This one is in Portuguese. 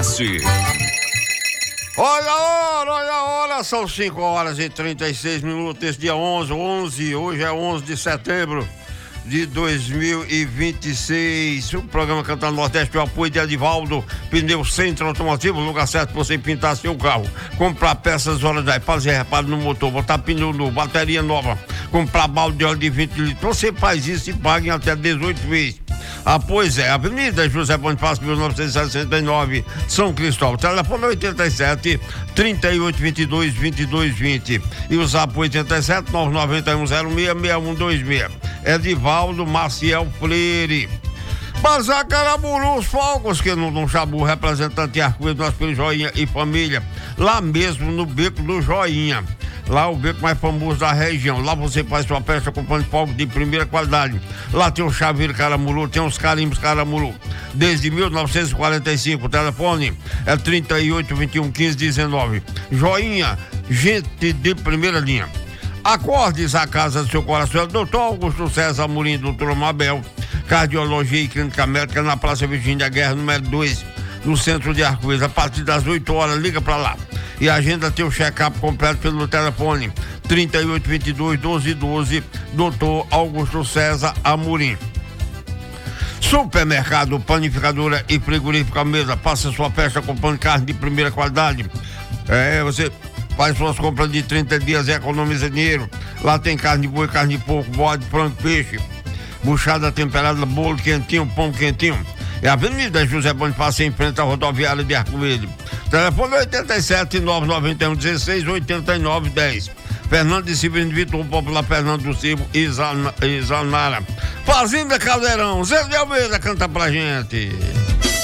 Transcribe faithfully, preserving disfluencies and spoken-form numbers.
Sim. Olha a hora, olha a hora, são cinco horas e trinta e seis minutos, esse dia onze, onze, hoje é onze de setembro de dois mil e vinte e seis. O programa Cantando Nordeste, o apoio de Edivaldo, Pneu Centro Automotivo, lugar certo para você pintar seu carro, comprar peças horas da fazer reparo no motor, botar pneu novo, bateria nova, comprar balde de óleo de vinte litros. Você faz isso e paga em até dezoito vezes. Ah, pois é, Avenida José Bonifácio, mil novecentos e sessenta e nove, São Cristóvão. Telefone oitenta e sete, trinta e oito, vinte e dois, vinte e dois, vinte. E o zap oitenta e sete, nove nove um, zero seis, seis um dois seis. Edivaldo Maciel Freire. Bazar Caramuru, os fogos que no, no Chabu, representante de Arco-Íris, nosso filho Joinha e família. Lá mesmo no Beco do Joinha. Lá o beco mais famoso da região. Lá você faz sua festa com pano de fogo de primeira qualidade. Lá tem o chaveiro Caramuru, tem os carimbos Caramuru. Desde mil novecentos e quarenta e cinco, o telefone é trinta e oito, vinte e um, quinze, dezenove. Joinha, gente de primeira linha. Acordes a casa do seu coração, doutor Augusto César Amorim, doutor Mabel, Cardiologia e Clínica Médica na Praça Virgínia Guerra, número dois, no centro de Arco-Íris. A partir das oito horas, liga pra lá. E a agenda tem o check-up completo pelo telefone trinta e oito, vinte e dois, doze, doze, doutor Augusto César Amorim. Supermercado, panificadora e frigorífica mesa, faça sua festa com pão de carne de primeira qualidade. É, você faz suas compras de trinta dias e economiza dinheiro. Lá tem carne de boi, carne de porco, bode, frango, peixe, buchada temperada, bolo quentinho, pão quentinho. É a Avenida José Bonifácio, em frente à rodoviária de Arco-Íris. Telefone oitenta e sete, nove nove um, dezesseis, oitenta e nove, dez. Fernando de Severino Vitor, popular Fernando do Silvo e Zanara. Fazenda Caldeirão, Zé de Almeida canta pra gente.